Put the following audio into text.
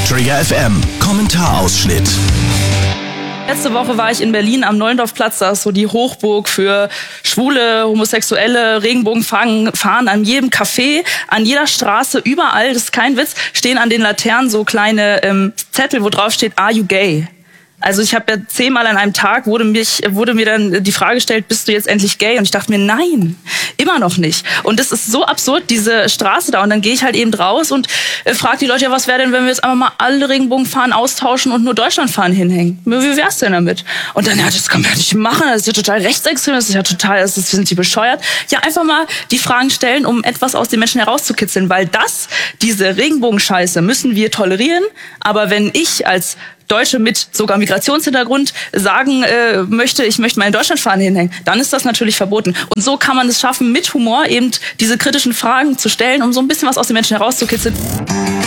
Trigger FM Kommentarausschnitt. Letzte Woche war ich in Berlin am Neuendorfplatz, da ist so die Hochburg für Schwule, Homosexuelle, Regenbogenfahren an jedem Café, an jeder Straße, überall, das ist kein Witz, stehen an den Laternen so kleine Zettel, wo drauf steht, are you gay? Also ich habe ja 10-mal an einem Tag wurde mir dann die Frage gestellt, bist du jetzt endlich gay? Und ich dachte mir, nein, immer noch nicht. Und das ist so absurd, diese Straße da. Und dann gehe ich halt eben raus und frage die Leute, ja, was wäre denn, wenn wir jetzt einfach mal alle Regenbogenfahnen austauschen und nur Deutschlandfahnen hinhängen? Wie wär's denn damit? Und dann, ja, das kann man ja nicht machen, das ist ja total rechtsextrem, das ist ja total, sind die bescheuert? Ja, einfach mal die Fragen stellen, um etwas aus den Menschen herauszukitzeln, weil diese Regenbogenscheiße müssen wir tolerieren. Aber wenn ich als Deutsche mit sogar Migrationshintergrund sagen möchte, ich möchte meine Deutschlandfahne hinhängen, dann ist das natürlich verboten. Und so kann man es schaffen, mit Humor eben diese kritischen Fragen zu stellen, um so ein bisschen was aus den Menschen herauszukitzeln.